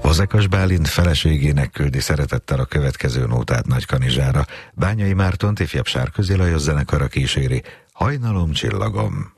Fazekas Bálint feleségének küldi szeretettel a következő nótát Nagykanizsára. Bányai Mártont ifjabb Sárközi Lajos zenekara kíséri. Hajnalom csillagom.